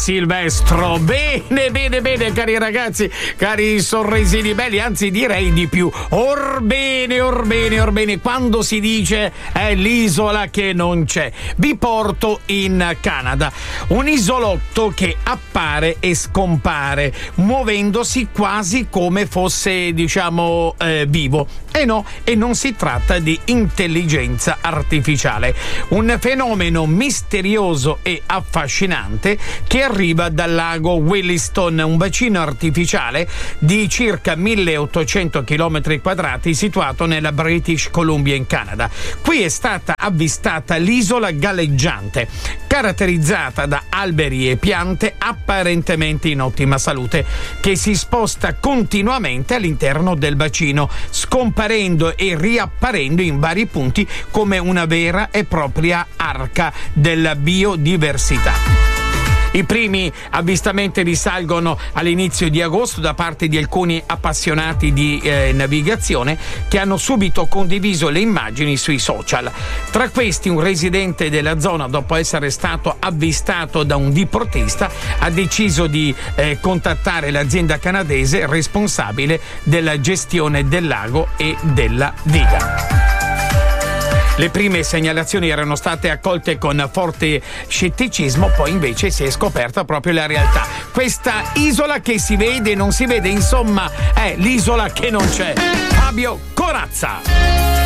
Silvestro. Bene, cari ragazzi, cari sorrisini belli, anzi direi di più. Orbene, quando si dice è l'isola che non c'è. Vi porto in Canada, un isolotto che appare e scompare, muovendosi quasi come fosse, vivo. E no, e non si tratta di intelligenza artificiale. Un fenomeno misterioso e affascinante che arriva dal lago Williston, un bacino artificiale di circa 1800 km quadrati situato nella British Columbia in Canada. Qui è stata avvistata l'isola galleggiante, caratterizzata da alberi e piante apparentemente in ottima salute, che si sposta continuamente all'interno del bacino, scomparendo e riapparendo in vari punti come una vera e propria arca della biodiversità. I primi avvistamenti risalgono all'inizio di agosto da parte di alcuni appassionati di navigazione che hanno subito condiviso le immagini sui social. Tra questi un residente della zona, dopo essere stato avvistato da un diportista, ha deciso di contattare l'azienda canadese responsabile della gestione del lago e della diga. Le prime segnalazioni erano state accolte con forte scetticismo, poi invece si è scoperta proprio la realtà. Questa isola che si vede e non si vede, insomma, è l'isola che non c'è. Fabio Corazza.